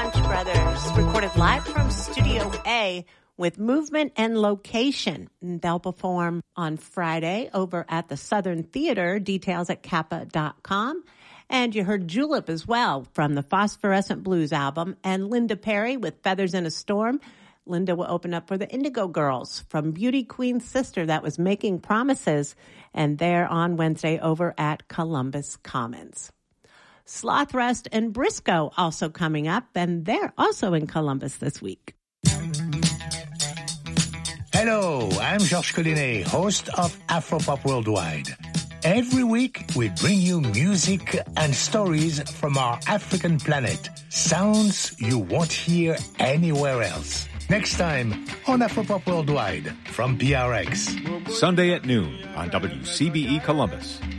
Punch Brothers, recorded live from Studio A with Movement and Location. They'll perform on Friday over at the Southern Theater. Details at kappa.com. And you heard Julep as well from the Phosphorescent Blues album, and Linda Perry with Feathers in a Storm. Linda will open up for the Indigo Girls from Beauty Queen's sister that was Making Promises, and they're on Wednesday over at Columbus Commons. Sloth Rest and Briscoe also coming up, and they're also in Columbus this week. Hello, I'm Georges Collinet, host of Afropop Worldwide. Every week, we bring you music and stories from our African planet. Sounds you won't hear anywhere else. Next time on Afropop Worldwide from PRX. Sunday at noon on WCBE Columbus.